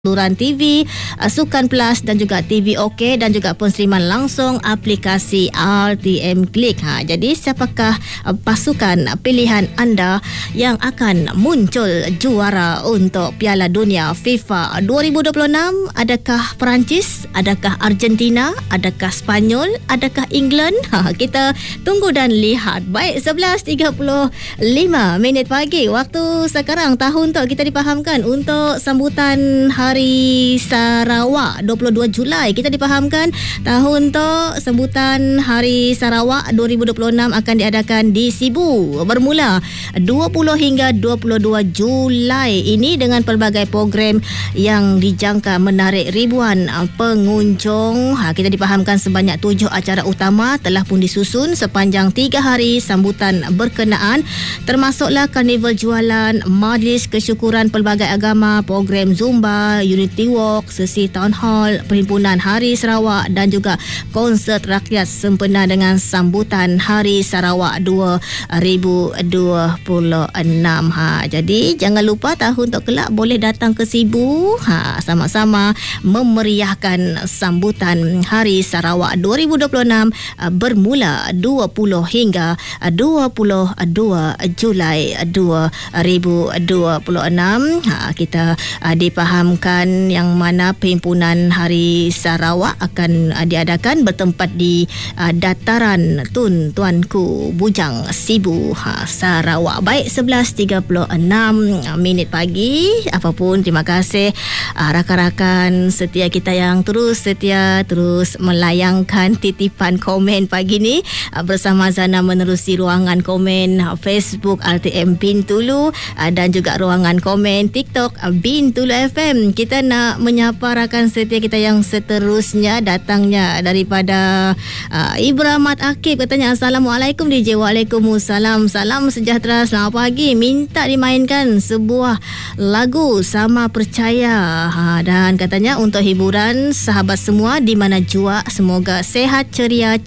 saluran TV, Sukan Plus dan juga TV OK dan juga penseriman langsung aplikasi RTM Klik. Jadi siapakah pasukan pilihan anda yang akan muncul juara untuk Piala Dunia FIFA 2026? Adakah Perancis? Adakah Argentina? Adakah Spanyol? Adakah England? Kita tunggu dan lihat. Baik, 11.35 pagi waktu sekarang. Tahun tu kita dipahamkan untuk sambutan Hari Sarawak 22 Julai. Kita dipahamkan tahun tu sambutan Hari Sarawak 2026 akan diadakan di Sibu bermula 20 hingga 22 Julai ini dengan pelbagai program yang dijangka menarik ribuan pengunjung. Kita dipahamkan sebanyak 7 acara utama telah pun disusun sepanjang 3 hari sambutan berkenaan, termasuklah karnival jualan, majlis kesyukuran pelbagai agama, program Zumba, Unity Walk, sesi Town Hall, Perhimpunan Hari Sarawak dan juga konsert rakyat sempena dengan sambutan Hari Sarawak 2026. Jadi jangan lupa tahun tok kelak boleh datang ke Sibu, sama-sama memeriahkan sambutan Hari Sarawak 2026 bermula 20 hingga 22 Julai 2026. Kita dipahamkan yang mana Perhimpunan Hari Sarawak akan diadakan bertempat di Dataran Tun Tuanku Bujang Sibu, Sarawak. Baik, 11.36 pagi. Apapun, terima kasih rakan-rakan setia kita yang terus setia, terus melayangkan titipan komen pagi ni bersama Zana menerusi ruangan komen Facebook RTM Bintulu dan juga ruangan komen TikTok Bintulu FM. Kita nak menyapa rakan setia kita yang seterusnya, datangnya daripada Ibramat Akib. Katanya Assalamualaikum DJ. Waalaikumsalam. Salam sejahtera, selamat pagi. Minta dimainkan sebuah lagu Sama Percaya. Dan katanya untuk hiburan sahabat semua di mana jua, semoga sehat ceria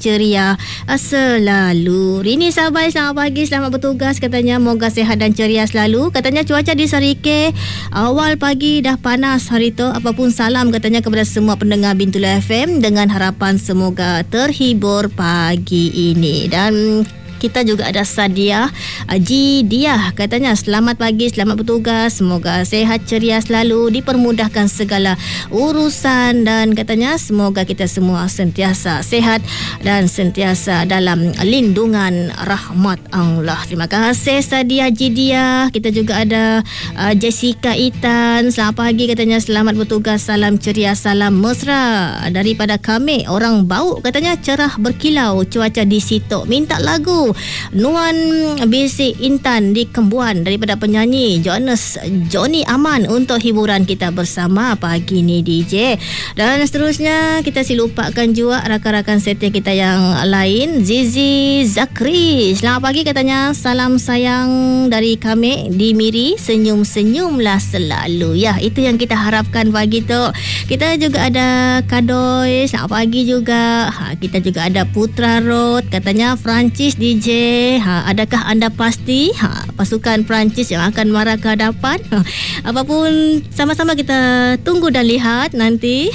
selalu. Rini Sabai, selamat pagi, selamat bertugas. Katanya moga sehat dan ceria selalu. Katanya cuaca di Sarike awal pagi dah panas hari tu. Apapun salam katanya kepada semua pendengar Bintulu FM dengan harapan semoga terhibur pagi ini. Dan kita juga ada Sadia Jidiah, katanya selamat pagi, selamat bertugas, semoga sehat ceria selalu, dipermudahkan segala urusan dan katanya semoga kita semua sentiasa sehat dan sentiasa dalam lindungan rahmat Allah. Terima kasih Sadia Jidiah. Kita juga ada Jessica Itan, selamat pagi, katanya selamat bertugas, salam ceria, salam mesra daripada kami orang Bau. Katanya cerah berkilau cuaca di situ, minta lagu Nuan Basic Intan di Kembuan daripada penyanyi Johnny Aman untuk hiburan kita bersama pagi ni DJ. Dan seterusnya kita silupakan juga rakan-rakan setia kita yang lain. Zizi Zakri, selamat pagi, katanya salam sayang dari kami di Miri, senyum-senyumlah selalu. Ya, itu yang kita harapkan pagi tu. Kita juga ada Kadoy, selamat pagi juga. Kita juga ada Putra Road, katanya Perancis DJ. Adakah anda pasti pasukan Perancis yang akan marah ke hadapan? Apapun, sama-sama kita tunggu dan lihat nanti.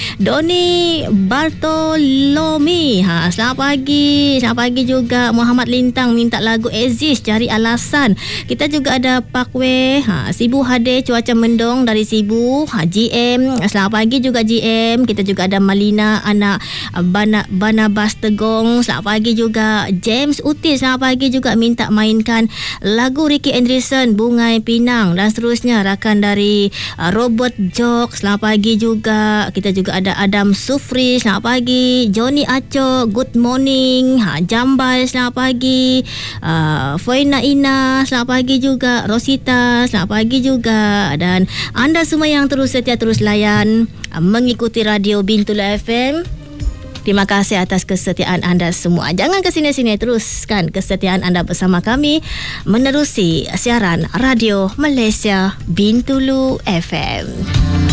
Doni Bartolomi, selamat pagi. Selamat pagi juga. Muhammad Lintang minta lagu Aziz, cari alasan. Kita juga ada Parkway Sibu Hade, cuaca mendung dari Sibu. GM, selamat pagi juga GM. Kita juga ada Malina anak Banabas Tegong, selamat pagi juga. James Utis, selamat pagi juga, minta mainkan lagu Ricky Anderson, Bungai Pinang. Dan seterusnya rakan dari Robert Jok, selamat pagi juga. Kita juga ada Adam Sufri, selamat pagi. Johnny Aco, good morning. Jambal, selamat pagi. Foina Ina, selamat pagi juga. Rosita, selamat pagi juga. Dan anda semua yang terus setia, terus layan mengikuti radio Bintulu FM, terima kasih atas kesetiaan anda semua. Jangan ke sini-sini, teruskan kesetiaan anda bersama kami menerusi siaran radio Malaysia Bintulu FM.